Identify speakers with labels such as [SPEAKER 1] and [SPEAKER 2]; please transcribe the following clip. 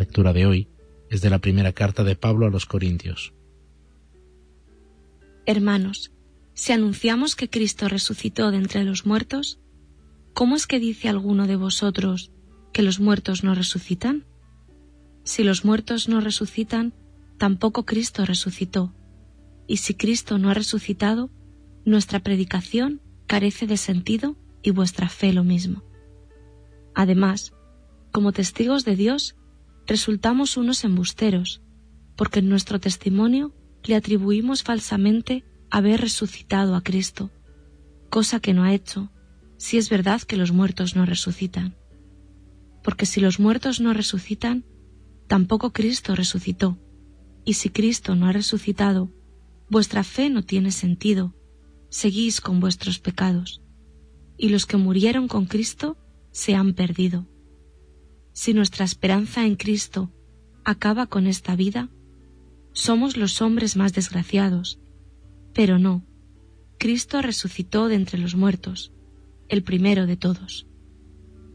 [SPEAKER 1] lectura de hoy es de la primera carta de Pablo a los Corintios.
[SPEAKER 2] Hermanos, si anunciamos que Cristo resucitó de entre los muertos, ¿cómo es que dice alguno de vosotros que los muertos no resucitan? Si los muertos no resucitan, tampoco Cristo resucitó. Y si Cristo no ha resucitado, nuestra predicación carece de sentido y vuestra fe lo mismo. Además, como testigos de Dios, resultamos unos embusteros, porque en nuestro testimonio le atribuimos falsamente haber resucitado a Cristo, cosa que no ha hecho, si es verdad que los muertos no resucitan. Porque si los muertos no resucitan, tampoco Cristo resucitó, y si Cristo no ha resucitado, vuestra fe no tiene sentido, seguís con vuestros pecados, y los que murieron con Cristo se han perdido. Si nuestra esperanza en Cristo acaba con esta vida, somos los hombres más desgraciados, pero no, Cristo resucitó de entre los muertos, el primero de todos.